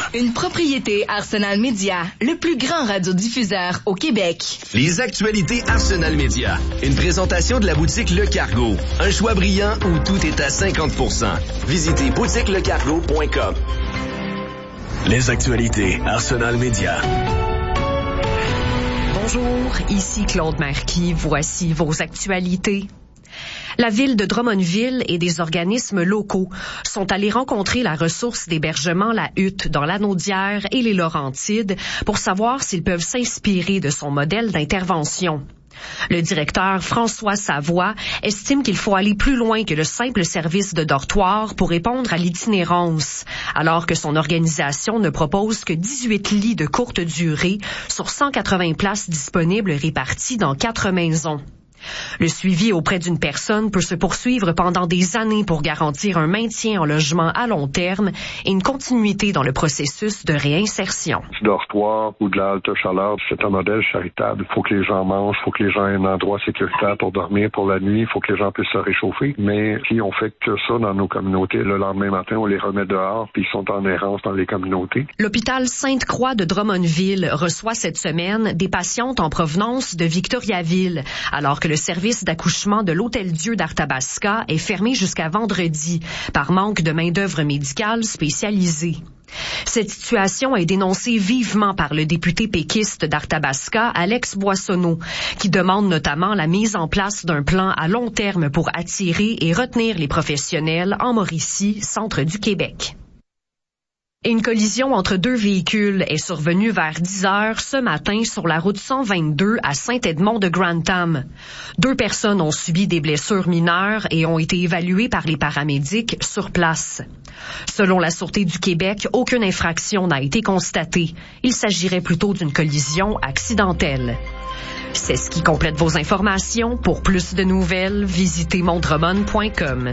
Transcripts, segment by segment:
Une propriété Arsenal Média, le plus grand radiodiffuseur au Québec. Les actualités Arsenal Média. Une présentation de la boutique Le Cargo. Un choix brillant où tout est à 50%. Visitez boutiquelecargo.com. Les actualités Arsenal Média. Bonjour, ici Claude Marquis. Voici vos actualités. La ville de Drummondville et des organismes locaux sont allés rencontrer la ressource d'hébergement La Hutte dans l'Anaudière et les Laurentides pour savoir s'ils peuvent s'inspirer de son modèle d'intervention. Le directeur François Savoie estime qu'il faut aller plus loin que le simple service de dortoir pour répondre à l'itinérance, alors que son organisation ne propose que 18 lits de courte durée sur 180 places disponibles réparties dans 4 maisons. Le suivi auprès d'une personne peut se poursuivre pendant des années pour garantir un maintien en logement à long terme et une continuité dans le processus de réinsertion. Du dortoir ou de la halte chaleur, c'est un modèle charitable. Il faut que les gens mangent, il faut que les gens aient un endroit sécuritaire pour dormir pour la nuit, il faut que les gens puissent se réchauffer. Mais si on fait que ça dans nos communautés, le lendemain matin, on les remet dehors puis ils sont en errance dans les communautés. L'hôpital Sainte-Croix de Drummondville reçoit cette semaine des patientes en provenance de Victoriaville, alors que le service d'accouchement de l'Hôtel-Dieu d'Arthabasca est fermé jusqu'à vendredi par manque de main-d'œuvre médicale spécialisée. Cette situation est dénoncée vivement par le député péquiste d'Arthabasca, Alex Boissonneau, qui demande notamment la mise en place d'un plan à long terme pour attirer et retenir les professionnels en Mauricie, centre du Québec. Une collision entre 2 véhicules est survenue vers 10 heures ce matin sur la route 122 à Saint-Edmond de Grantham. 2 personnes ont subi des blessures mineures et ont été évaluées par les paramédics sur place. Selon la Sûreté du Québec, aucune infraction n'a été constatée. Il s'agirait plutôt d'une collision accidentelle. C'est ce qui complète vos informations. Pour plus de nouvelles, visitez mondremon.com.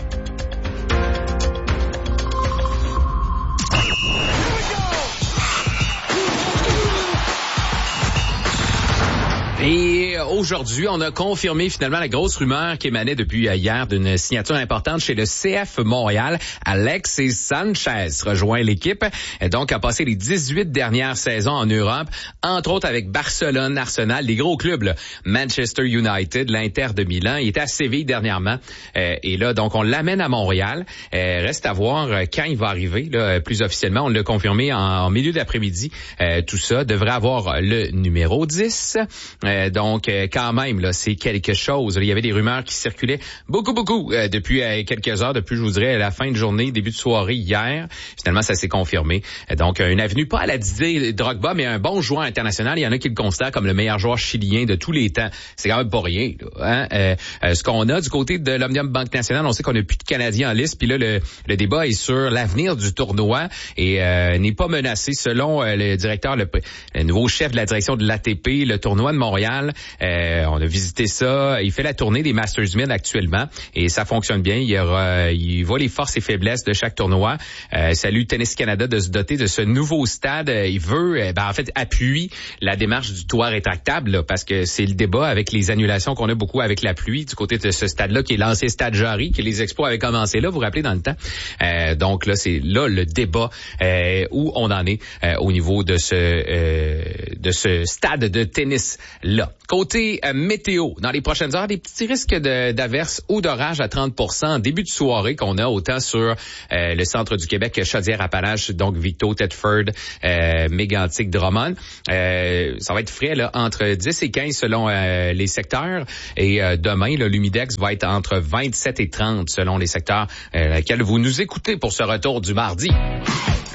Et aujourd'hui, on a confirmé finalement la grosse rumeur qui émanait depuis hier d'une signature importante chez le CF Montréal. Alexis Sanchez rejoint l'équipe, donc a passé les 18 dernières saisons en Europe, entre autres avec Barcelone, Arsenal, des gros clubs, là. Manchester United, l'Inter de Milan. Il était à Séville dernièrement. Et là, donc, on l'amène à Montréal. Reste à voir quand il va arriver, là, plus officiellement. On l'a confirmé en milieu d'après-midi. Tout ça devrait avoir le numéro 10. Donc, quand même, là, c'est quelque chose. Il y avait des rumeurs qui circulaient beaucoup depuis quelques heures, depuis, je vous dirais, la fin de journée, début de soirée hier. Finalement, ça s'est confirmé. Donc, une avenue pas à la Didier Drogba, mais un bon joueur international. Il y en a qui le considèrent comme le meilleur joueur chilien de tous les temps. C'est quand même pas rien, là, hein? Ce qu'on a du côté de l'Omnium Banque Nationale, on sait qu'on n'a plus de Canadiens en liste. Puis là, le débat est sur l'avenir du tournoi et n'est pas menacé. Selon le directeur, le nouveau chef de la direction de l'ATP, le tournoi de Montréal, on a visité ça. Il fait la tournée des Masters 1000 actuellement et ça fonctionne bien. Il voit les forces et faiblesses de chaque tournoi. Salue Tennis Canada de se doter de ce nouveau stade. Il veut, en fait, appuie la démarche du toit rétractable, là, parce que c'est le débat avec les annulations qu'on a beaucoup avec la pluie du côté de ce stade-là, qui est l'ancien stade Jarry, que les expos avaient commencé là, vous vous rappelez, dans le temps. Donc là, c'est là le débat où on en est au niveau de ce stade de tennis là. Côté météo, dans les prochaines heures, des petits risques d'averses ou d'orage à 30% en début de soirée qu'on a autant sur le centre du Québec que Chaudière-Appalaches, donc Victo, Thetford, Mégantic, Drummond. Ça va être frais là, entre 10 et 15 selon les secteurs. Et demain, l'humidex va être entre 27 et 30 selon les secteurs lesquels vous nous écoutez pour ce retour du mardi.